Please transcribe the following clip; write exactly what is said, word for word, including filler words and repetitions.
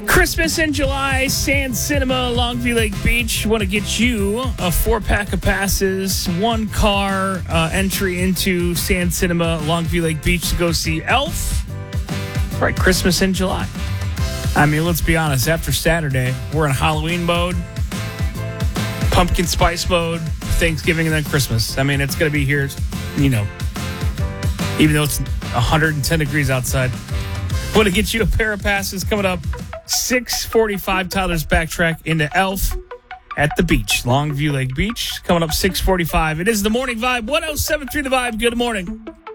Christmas in July, Sand Cinema, Longview Lake Beach. Want to get you a four-pack of passes, one car uh, entry into Sand Cinema, Longview Lake Beach to go see Elf. Right, Christmas in July. I mean, let's be honest. After Saturday, we're in Halloween mode, pumpkin spice mode, Thanksgiving, and then Christmas. I mean, it's going to be here, you know, even though it's one hundred ten degrees outside. Want to get you a pair of passes coming up. six forty-five, Tyler's Backtrack into Elf at the beach. Longview Lake Beach coming up six forty-five. It is the Morning Vibe, one oh seven point three The Vibe. Good morning.